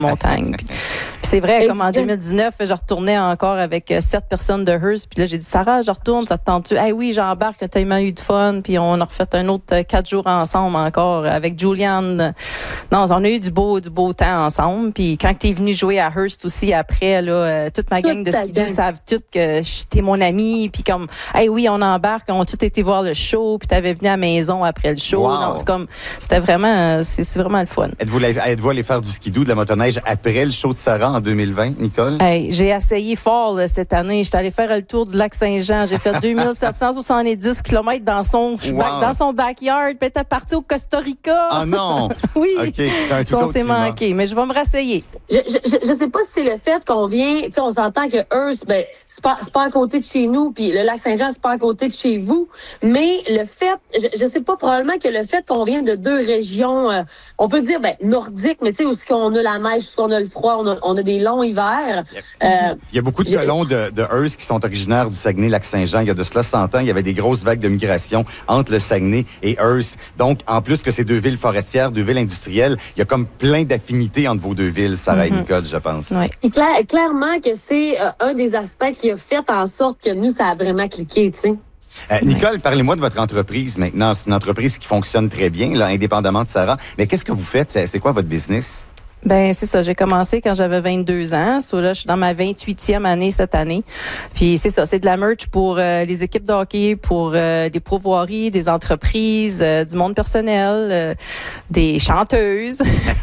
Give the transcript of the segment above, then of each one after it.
montagne. Puis c'est vrai, comme en 2019, je retournais encore avec 7 personnes de Hearst. Puis là, j'ai dit, Sarah, je retourne, ça te tente-tu? Eh oui, j'embarque, tellement eu de fun. Puis on a refait un autre 4 jours ensemble encore avec Julianne. Non, on a eu du beau temps ensemble. Puis quand t'es venu jouer à Hearst aussi après, là, toute ma gang de skidoo savent toutes que t'es mon ami. Puis comme, eh oui, on embarque, on a tous été voir le show. Puis t'avais venu à la maison après le show. Wow. Non, c'était vraiment, c'est vraiment le fun. Êtes-vous allé faire du skidoo, de la motoneige après le show de Sarah en 2020, Nicole? Hey, j'ai essayé fort là, cette année. J'étais allée faire le tour du lac Saint-Jean. J'ai fait 2770 km dans son backyard. Puis elle était partie au Costa Rica. Ah non! Oui. OK. Ça, on s'est manqué. Mais je vais me rasseyer. Je sais pas si c'est le fait qu'on vient... Tu sais, on s'entend que Hearst, ben, c'est pas à côté de chez nous. Puis le lac Saint-Jean, c'est pas à côté de chez vous. Mais le fait... Je sais pas, probablement que le fait qu'on vient de 2 régions... on peut dire, nordiques, mais tu sais, où on a la neige, où on a le froid, on a des longs hivers. Il y a beaucoup de colons de Hearst qui sont originaires du Saguenay-Lac-Saint-Jean. Il y a de cela 100 ans, il y avait des grosses vagues de migration entre le Saguenay et Hearst. Donc, en plus que ces 2 villes forestières, 2 villes industrielles, il y a comme plein d'affinités entre vos 2 villes, Sarah et Nicole, je pense. Oui. Et clairement que c'est un des aspects qui a fait en sorte que nous, ça a vraiment cliqué, tu sais. Nicole, parlez-moi de votre entreprise maintenant. C'est une entreprise qui fonctionne très bien, là, indépendamment de Sarah. Mais qu'est-ce que vous faites? C'est quoi votre business? Ben c'est ça. J'ai commencé quand j'avais 22 ans. Là, je suis dans ma 28e année cette année. Puis c'est ça, c'est de la merch pour les équipes de hockey, pour des pourvoiries, des entreprises, du monde personnel, des chanteuses.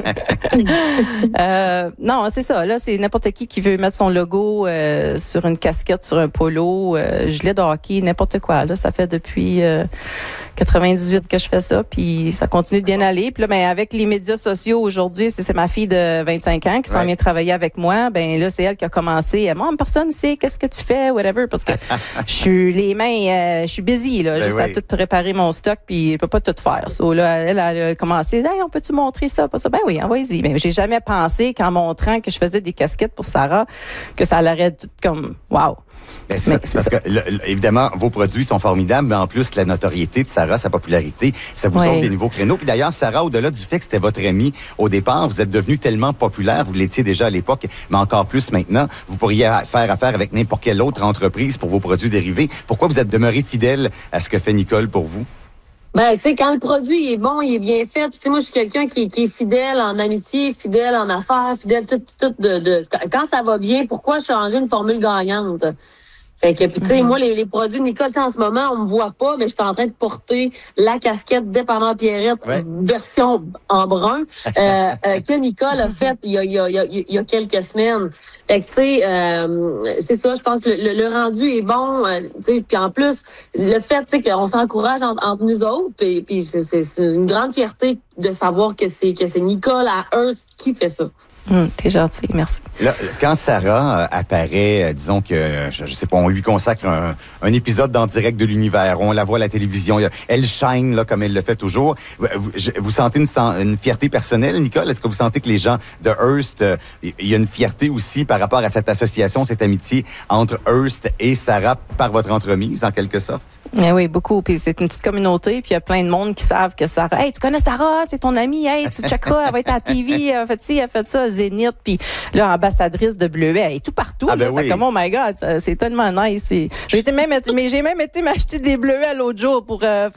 Non, c'est ça. Là, c'est n'importe qui veut mettre son logo sur une casquette, sur un polo, gilet de hockey, n'importe quoi. Là, ça fait depuis 98 que je fais ça. Puis ça continue de bien aller. Puis là, ben avec les médias sociaux aujourd'hui, c'est ma fille de 25 ans qui s'en vient travailler avec moi. Ben là, c'est elle qui a commencé. Moi, personne sait qu'est-ce que tu fais, whatever, parce que je suis busy, là. Juste à tout réparer mon stock, puis je peux pas tout faire. So, là, elle a commencé. Hey, on peut-tu montrer ça? Pas ça? Ben oui, envoyez-y. Ben, j'ai jamais pensé qu'en montrant que je faisais des casquettes pour Sarah, que ça allait tout comme, wow. C'est parce que, évidemment, vos produits sont formidables, mais en plus, la notoriété de Sarah, sa popularité, ça vous ouvre des nouveaux créneaux. Puis d'ailleurs, Sarah, au-delà du fait que c'était votre amie au départ, vous êtes devenue tellement populaire, vous l'étiez déjà à l'époque, mais encore plus maintenant, vous pourriez faire affaire avec n'importe quelle autre entreprise pour vos produits dérivés. Pourquoi vous êtes demeuré fidèle à ce que fait Nicole pour vous? Ben, tu sais, quand le produit est bon, il est bien fait. Puis, tu sais, moi, je suis quelqu'un qui est fidèle en amitié, fidèle en affaires, fidèle tout quand ça va bien, pourquoi changer une formule gagnante? Fait que, puis tu sais, moi, les produits Nicole, en ce moment, on me voit pas, mais je suis en train de porter la casquette dépendant Pierrette, version en brun, que Nicole a faite il y a quelques semaines. Fait que, tu sais, c'est ça, je pense que le rendu est bon, tu sais, puis en plus, le fait, tu sais, qu'on s'encourage entre nous autres, puis c'est une grande fierté de savoir que c'est Nicole à Hearst qui fait ça. T'es gentil, merci. Là, quand Sarah apparaît, disons que, je sais pas, on lui consacre un épisode d'En direct de l'univers, on la voit à la télévision, elle shine là, comme elle le fait toujours. Vous sentez une fierté personnelle, Nicole? Est-ce que vous sentez que les gens de Hearst, il y a une fierté aussi par rapport à cette association, cette amitié entre Hearst et Sarah par votre entremise, en quelque sorte? Oui, beaucoup. Puis c'est une petite communauté, puis il y a plein de monde qui savent que Sarah, hey, tu connais Sarah, c'est ton amie, hey, tu checkeras, elle va être à la TV, elle a fait ci, elle a fait ça, Zénith, puis là, ambassadrice de Bleuet, elle est tout partout. Ah, ben là, oui. C'est comme, oh my God, c'est tellement nice. J'ai même été m'acheter des Bleuets l'autre jour pour faire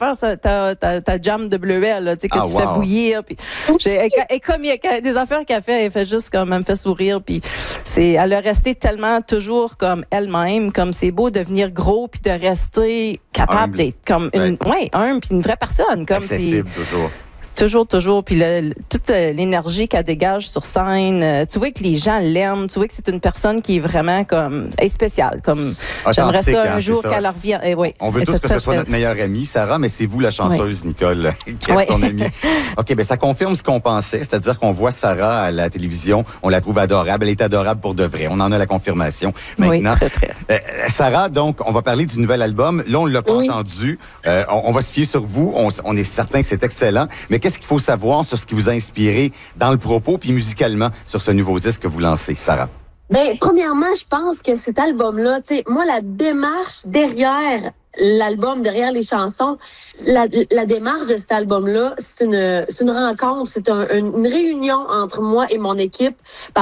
ta jam de Bleuet, là, tu sais, que tu fais bouillir. Puis et comme il y a des affaires qu'elle fait, elle fait juste comme, elle me fait sourire, puis elle a resté tellement toujours comme elle-même, comme c'est beau de devenir gros, puis de rester capable d'être comme humble, puis une vraie personne. Comme accessible, toujours. Toujours. Puis toute l'énergie qu'elle dégage sur scène, tu vois que les gens l'aiment, tu vois que c'est une personne qui est vraiment comme spéciale. Comme j'aimerais ça un jour qu'elle revienne. On veut tous que ce soit notre meilleure amie, Sarah, mais c'est vous la chanceuse, Nicole, qui est son amie. OK, ben ça confirme ce qu'on pensait, c'est-à-dire qu'on voit Sarah à la télévision, on la trouve adorable, elle est adorable pour de vrai. On en a la confirmation maintenant. Oui, très. Sarah, donc, on va parler du nouvel album. Là, on ne l'a pas entendu. On va se fier sur vous. On est certain que c'est excellent. Mais qu'est-ce qu'il faut savoir sur ce qui vous a inspiré dans le propos puis musicalement sur ce nouveau disque que vous lancez, Sarah? Ben, premièrement, je pense que cet album-là, tu sais, moi, la démarche derrière l'album, derrière les chansons, la démarche de cet album-là, c'est une rencontre, c'est une réunion entre moi et mon équipe.